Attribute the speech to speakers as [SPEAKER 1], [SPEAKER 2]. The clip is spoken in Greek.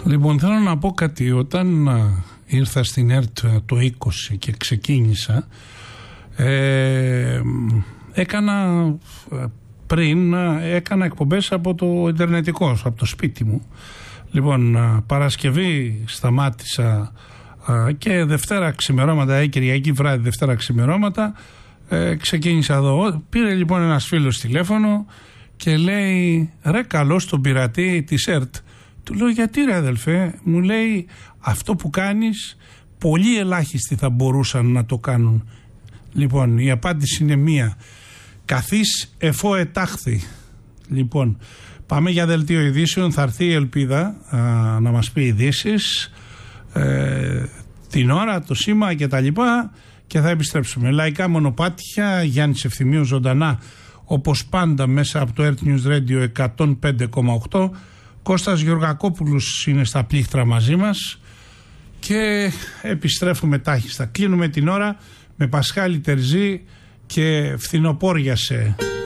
[SPEAKER 1] Λοιπόν, θέλω να πω κάτι. Όταν ήρθα στην ΕΡΤ το 20 και ξεκίνησα, έκανα εκπομπές από το ιντερνετικό, από το σπίτι μου. Λοιπόν, Παρασκευή σταμάτησα και Δευτέρα ξημερώματα, Κυριακή βράδυ, Δευτέρα ξημερώματα, ξεκίνησα εδώ. Πήρε λοιπόν ένας φίλος τηλέφωνο και λέει: ρε, καλώς τον πειρατή της ΕΡΤ. Του λέω: γιατί ρε αδελφέ? Μου λέει: αυτό που κάνεις πολύ ελάχιστοι θα μπορούσαν να το κάνουν. Λοιπόν, η απάντηση είναι μία: καθείς εφό ετάχθη. Λοιπόν, πάμε για δελτίο ειδήσεων. Θα έρθει η Ελπίδα να μας πει ειδήσεις, την ώρα, το σήμα και τα λοιπά, και θα επιστρέψουμε. Λαϊκά μονοπάτια, Γιάννης Ευθυμίου ζωντανά όπως πάντα μέσα από το Earth News Radio 105,8. Κώστας Γεωργακόπουλος είναι στα πλήκτρα μαζί μας και επιστρέφουμε τάχιστα. Κλείνουμε την ώρα με Πασχάλη Τερζή και Φθινοπόριασε.